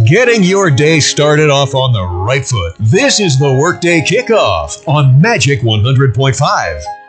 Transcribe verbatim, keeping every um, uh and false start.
Getting your day started off on the right foot. This is the Workday Kickoff on Magic one hundred point five.